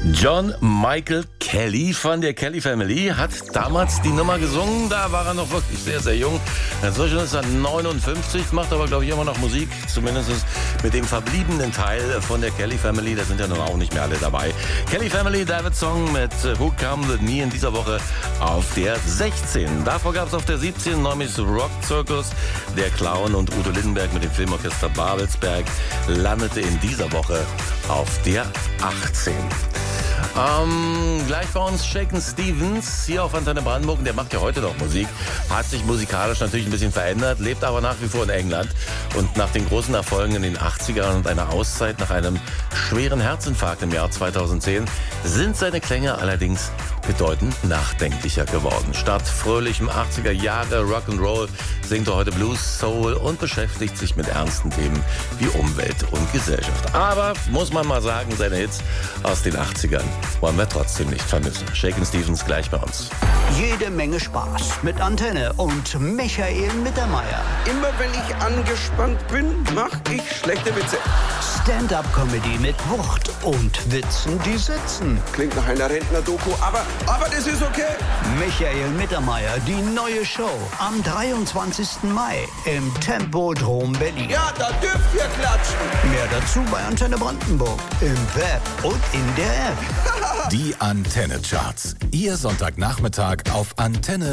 John Michael Kelly von der Kelly Family hat damals die Nummer gesungen. Da war er noch wirklich sehr, sehr jung. Inzwischen ist er 59, macht aber, glaube ich, immer noch Musik. Zumindest mit dem verbliebenen Teil von der Kelly Family. Da sind ja nun auch nicht mehr alle dabei. Kelly Family, David Song mit Who Come With Me in dieser Woche auf der 16. Davor gab es auf der 17 Neumis Rock Circus. Der Clown und Udo Lindenberg mit dem Filmorchester Babelsberg landete in dieser Woche auf der 18. Gleich bei uns Shakin' Stevens hier auf Antenne Brandenburg. Der macht ja heute noch Musik. Hat sich musikalisch natürlich ein bisschen verändert, lebt aber nach wie vor in England. Und nach den großen Erfolgen in den 80ern und einer Auszeit nach einem schweren Herzinfarkt im Jahr 2010 sind seine Klänge allerdings bedeutend nachdenklicher geworden. Statt fröhlichem 80er Jahre Rock'n'Roll singt er heute Blues, Soul und beschäftigt sich mit ernsten Themen wie Umwelt und Gesellschaft. Aber, muss man mal sagen, seine Hits aus den 80ern wollen wir trotzdem nicht vermissen. Shakin' Stevens gleich bei uns. Jede Menge Spaß mit Antenne und Michael Mittermeier. Immer wenn ich angespannt bin, mach ich schlechte Witze. Stand-up-Comedy mit Wucht und Witzen, die sitzen. Klingt nach einer Rentner-Doku, aber das ist okay. Michael Mittermeier, die neue Show am 23. Mai im Tempodrom Berlin. Ja, da dürft ihr klatschen. Mehr dazu bei Antenne Brandenburg im Web und in der App. Die Antenne Charts. Ihr Sonntagnachmittag auf Antenne